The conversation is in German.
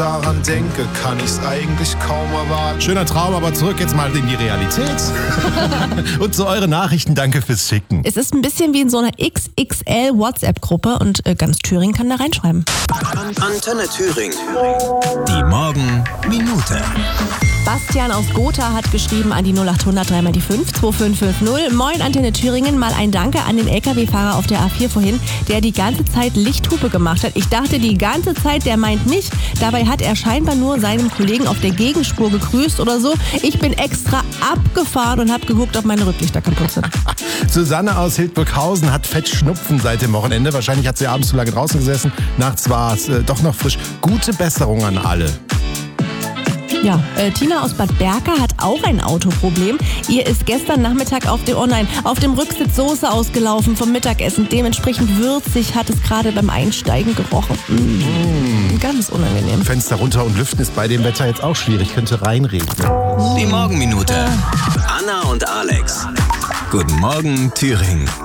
daran denke, kann ich's eigentlich kaum erwarten. Schöner Traum, aber zurück jetzt mal in die Realität. Und zu euren Nachrichten, danke fürs Schicken. Es ist ein bisschen wie in so einer XXL WhatsApp-Gruppe und ganz Thüringen kann da reinschreiben. Antenne Thüringen. Die Morgenminute. Bastian aus Gotha hat geschrieben an die 0800 3 die 5 2550. Moin Antenne Thüringen, mal ein Danke an den LKW-Fahrer auf der A4 vorhin, der die ganze Zeit Lichthupe gemacht hat. Ich dachte die ganze Zeit, der meint mich. Dabei hat er scheinbar nur seinem Kollegen auf der Gegenspur gegrüßt oder so. Ich bin extra abgefahren und habe geguckt, ob meine Rücklichter kaputt sind. Susanne aus Hildburghausen hat Fettschnupfen seit dem Wochenende. Wahrscheinlich hat sie abends zu lange draußen gesessen. Nachts war es doch noch frisch. Gute Besserung an alle. Ja, Tina aus Bad Berka hat auch ein Autoproblem. Ihr ist gestern Nachmittag auf dem Rücksitz Soße ausgelaufen vom Mittagessen. Dementsprechend würzig hat es gerade beim Einsteigen gerochen. Ganz unangenehm. Fenster runter und lüften ist bei dem Wetter jetzt auch schwierig. Könnte reinregnen. Die Morgenminute. Anna und Alex. Guten Morgen, Thüringen.